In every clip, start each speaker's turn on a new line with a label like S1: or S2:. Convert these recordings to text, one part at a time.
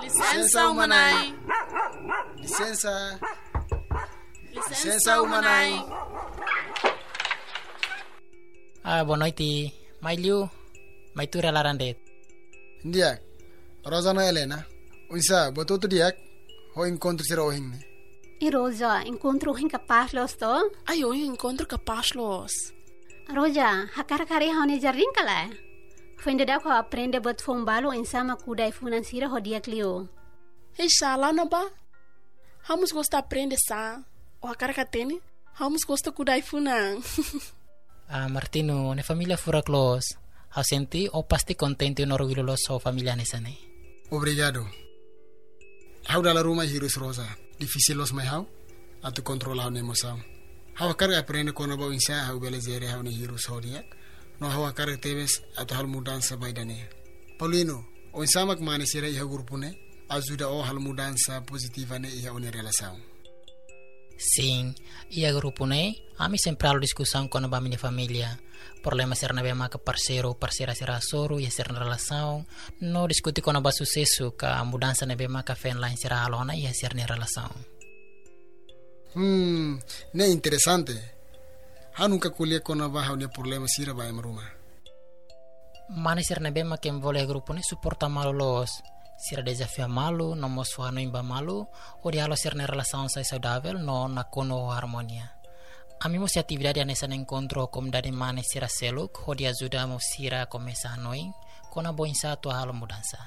S1: Licença umanai. Licença umanai.
S2: Boa noite. Mai liu, mai tu relarandet.
S3: Diak, Rosa no Helena. Unsa, botou tu diak? Ho encontro sira ohing ne.
S4: E Rosa, encontro ohing capaz los to?
S1: Ai, eu encontro capaz los.
S4: Rosa, hakar-kari haune jarring kala. Fende dak ho aprende buat fombalo insama kudai finansira ho diak liu.
S1: Hei, lá na ba? Vamos gostar aprender sa. O akara katene, vamos gostar kudai funang.
S2: Martino, ne família fura close. Hau senti o pasti contente no orgulho so família nesane.
S3: Obrigado. Hau dala rumah hirus Rosa. Difícil los mai hau? Atu controla ne emoção. Hau akara aprende kono ba insa hau belezere hau ne hirus ho diak. No hau akara tebes atu hal mudança baidane. Paulino, o insama que mane sira iha grupo ne? Ajuda o hal mudança positiva ne iha une relação.
S2: Sim, ia grupo ne, ami sempre halo discussão com a minha família. Problema ser na bema que parceiro, parceira será soro, ia ser na relação. No discutir com a sucesso que a mudança na bema que fen lá será alona ia ser na relação.
S3: Ne interessante. Ha nunca colhe com a barra ne problema sira vai maruma.
S2: Mane ser na bema que envolve grupo ne suporta malo los. Sira desafio malu, no mosuha no imba malu, o dialo ser na relação sai saudável, no na kono harmonia. Ami mo si atividade nessa encontro como dari mane sira seluk, ho dia ajuda mo sira começar noin, kona boin sa tua halo mudança.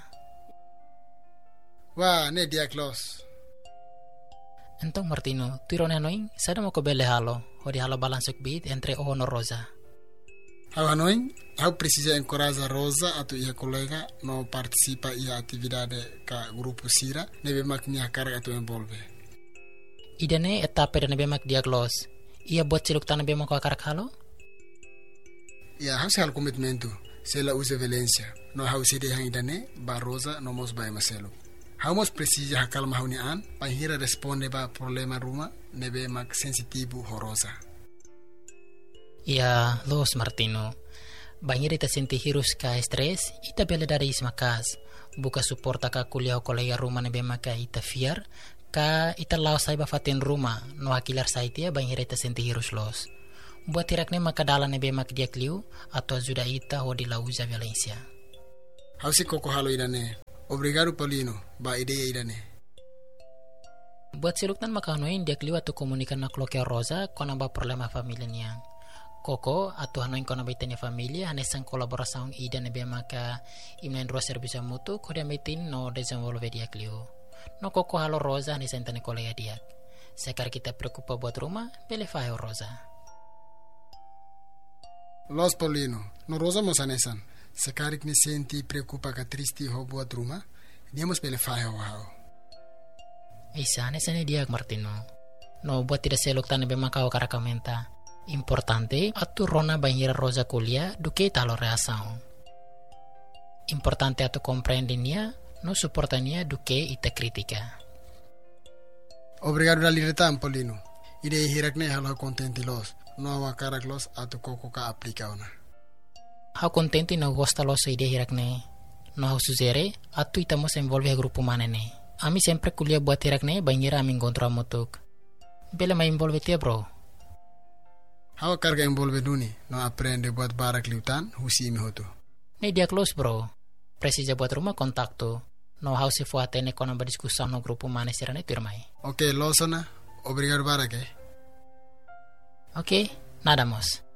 S3: Wah, ne dia close.
S2: Então Martino, tu irone noin, sada mo ko bele halo, ho di halo balansuk bit entre o no Rosa.
S3: Hau noin, hau precisa encorajar Rosa atau ia colega no participa ia atividade ka grupo sira, nebe maknya karga atau envolve.
S2: Idane etapa de nebe mak diaglos. Ia buat siluk tanah bema ko akarak halo?
S3: Ya, hau hal komitmentu. Sela use Valencia. No hau side hang idane ba Rosa no mos ba maselo. Hau mos precisa hakal mahuni an, panghira responde ba problema ruma nebe mak sensitivo ho Rosa.
S2: Ya, los Martino. Banhir ita senti hirus ka stres, ita bela dari ismakas. Buka suporta ka kuliah kolega rumah nebe maka ita fiar, ka ita lao sai bafatin rumah, no hakilar saitia banhir ita senti hirus los. Buat tirakne maka dala nebe mak dia kliu, atau ajuda ita ho di lauza Valencia.
S3: Hausi koko halo idane. Obrigado Paulino, ba ideia idane.
S2: Buat siluktan maka hanoin dia kliu atau komunikan na kloke Rosa kona ba problema familia niang. Koko atau hanoin kona baitanya familia hanesan kolaboração ida nebe maka imnen dua serviço mutu kodia metin no desenvolve dia kliu. No koko halo Rosa hanesan tane kolega dia. Sekarang kita preocupa buat rumah, bele fahe Rosa.
S3: Los Paulino, no Rosa mos hanesan. Sekarang ni senti preocupa ka tristi ho buat rumah, dia mos bele fahe ho.
S2: Isa hanesan dia Martino. No buat tidak selok tane be maka o karakamenta. Importante atu rona banhira Rosa kuliah duke talo reação. Importante atu compreendinia, no suportania duke ita kritika.
S3: Obrigado da liretan Paulino. Ide hirakne halo contenti los. No awa karak los atu koko ka aplika ona.
S2: Hau contenti no gosta los ide hirakne. No hau suzere atu ita mos envolve grupo manene. Ami sempre kuliah buat hirakne banhira ami encontro mutuk. Bela mai envolve tia bro. Hau
S3: carga envolve duni, no aprende buat barak liutan, husi imi hotu.
S2: Ne dia close bro. Precisa buat rumah kontakto. No hau se fua tene kona berdiskusan no grupo mane sirane turmai.
S3: Oke, losona. Obrigado barak
S2: Oke, nada mos.